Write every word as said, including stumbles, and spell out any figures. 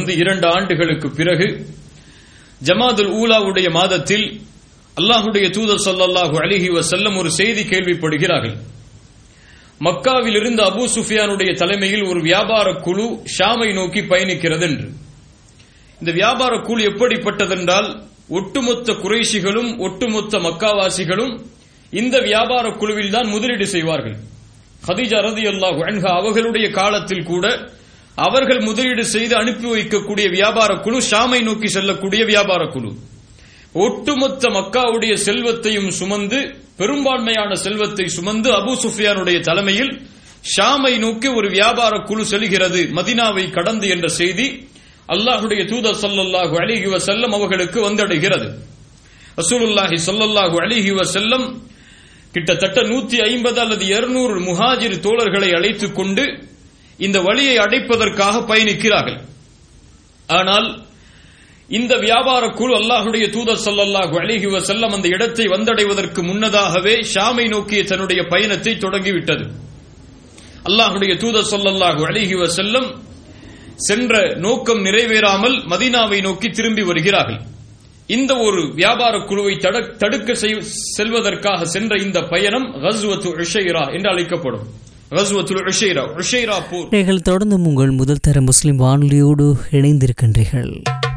வந்து இரண்டு ஆண்டுகளுக்கு பிறகு ஜமாதுல் ஊலாவுடைய மாதத்தில் அல்லாஹுடைய தூதர் ஸல்லல்லாஹு அலைஹி வஸல்லம் ஒரு செய்தி கேள்விப்படுகிறார்கள். மக்காவில் இருந்து அபூ சுஃபியானுடைய தலைமையில் ஒரு வியாபார குழு ஷாமை நோக்கி பயணிக்கிறது என்று. இந்த வியாபார குழு எப்படிப்பட்டதென்றால், ஒட்டுமொத்த குறைஷிகளும் ஒட்டுமொத்த மக்காவாசிகளும் இந்த வியாபார குழுவில் தான் முதலீடு செய்வார்கள். ஹதீஜா ரலியல்லாஹு அன்ஹா அவர்களுடைய காலத்தில் கூட அவர்கள் முதலீடு செய்து அனுப்பி வைக்கக்கூடிய வியாபார குழு ஷாமை நோக்கி செல்லக்கூடிய வியாபார குழு. ஒட்டுமொத்த மக்காவுடைய செல்வத்தையும் சுமந்து, பெரும்பான்மையான செல்வத்தை சுமந்து அபூ சுஃபியானுடைய தலைமையில் ஷாமை நோக்கி ஒரு வியாபார குழு செல்கிறது மதீனாவை கடந்து என்ற செய்தி அல்லாஹுடைய தூதர் ஸல்லல்லாஹு அலைஹி வஸல்லம் அவர்களுக்கு வந்தடைகிறது. ரசூலுல்லாஹி ஸல்லல்லாஹு அலைஹி வஸல்லம் கிட்டத்தட்ட நூற்றி ஐம்பது அல்லது இருநூறு முஹாஜிர் தோழர்களை அழைத்துக் கொண்டு இந்த வழியை அடைப்பதற்காக பயணிக்கிறார்கள். ஆனால் இந்த வியாபார குழு அல்லாஹுடைய தூதர் ஸல்லல்லாஹு அலைஹி வஸல்லம் அந்த இடத்தை வந்தடைவதற்கு முன்னதாகவே ஷாமை நோக்கிய தன்னுடைய பயணத்தை தொடங்கிவிட்டது. அல்லாஹுடைய தூதர் ஸல்லல்லாஹு அலைஹி வஸல்லம் சென்ற நோக்கம் நிறைவேறாமல் மதீனாவை நோக்கி திரும்பி வருகிறார்கள். இந்த ஒரு வியாபார குழுவை தடுக்க செல்வதற்காக சென்ற இந்த பயணம் கஸ்வத்து உஷைரா என்று அழைக்கப்படும். கஸ்வத்துல் உஷைரா, உஷைரா போர். நீங்கள் தொடர்ந்து உங்கள் முதல் தர முஸ்லிம் வானொலியோடு இணைந்திருக்கின்றீர்கள்.